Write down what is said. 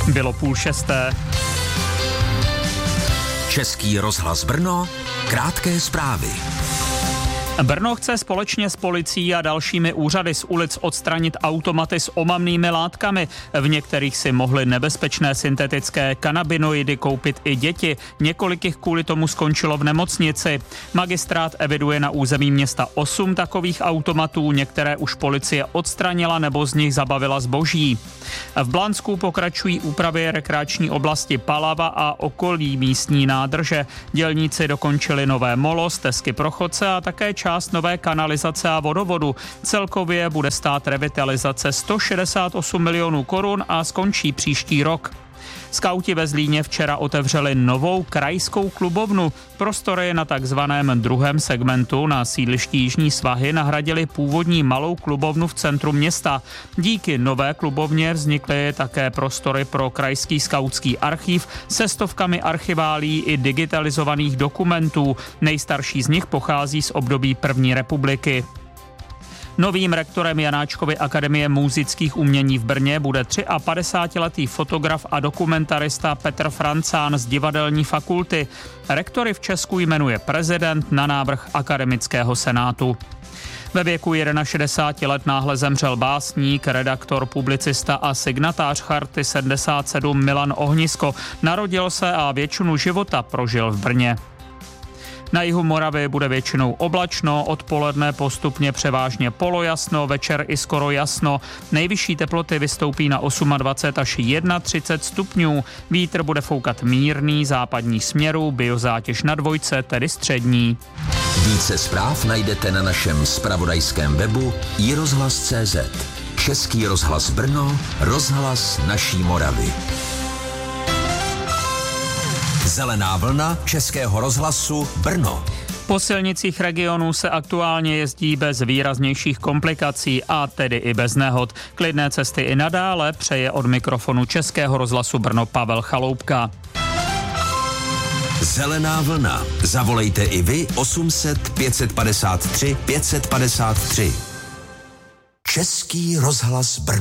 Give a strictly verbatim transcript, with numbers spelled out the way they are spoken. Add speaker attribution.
Speaker 1: Bylo půl šesté.
Speaker 2: Český rozhlas Brno, krátké zprávy.
Speaker 1: Brno chce společně s policií a dalšími úřady z ulic odstranit automaty s omamnými látkami. V některých si mohly nebezpečné syntetické kanabinoidy koupit i děti. Několik jich kvůli tomu skončilo v nemocnici. Magistrát eviduje na území města osm takových automatů, některé už policie odstranila nebo z nich zabavila zboží. V Blansku pokračují úpravy rekreační oblasti Palava a okolí místní nádrže. Dělníci dokončili nové molo, stezky pro chodce a také část nové kanalizace a vodovodu. Celkově bude stát revitalizace sto šedesát osm milionů korun a skončí příští rok. Skauti ve Zlíně včera otevřeli novou krajskou klubovnu. Prostory na takzvaném druhém segmentu na sídlišti Jižní svahy nahradili původní malou klubovnu v centru města. Díky nové klubovně vznikly také prostory pro krajský skautský archiv se stovkami archiválií i digitalizovaných dokumentů. Nejstarší z nich pochází z období první republiky. Novým rektorem Janáčkovy akademie múzických umění v Brně bude padesátitříletý fotograf a dokumentarista Petr Francán z divadelní fakulty. Rektory v Česku jmenuje prezident na návrh akademického senátu. Ve věku šedesáti jedna let náhle zemřel básník, redaktor, publicista a signatář Charty sedmdesát sedm Milan Ohnisko. Narodil se a většinu života prožil v Brně. Na jihu Moravy bude většinou oblačno, odpoledne postupně převážně polojasno, večer i skoro jasno. Nejvyšší teploty vystoupí na dvacet osm až třicet jedna stupňů. Vítr bude foukat mírný, západní směru, biozátěž na dvojce, tedy střední.
Speaker 2: Více zpráv najdete na našem zpravodajském webu i rozhlas tečka cé zet. Český rozhlas Brno, rozhlas naší Moravy. Zelená vlna Českého rozhlasu Brno.
Speaker 1: Po silnicích regionu se aktuálně jezdí bez výraznějších komplikací a tedy i bez nehod. Klidné cesty i nadále přeje od mikrofonu Českého rozhlasu Brno Pavel Chaloupka.
Speaker 2: Zelená vlna. Zavolejte i vy osm set pět padesát tři pět padesát tři. Český rozhlas Brno.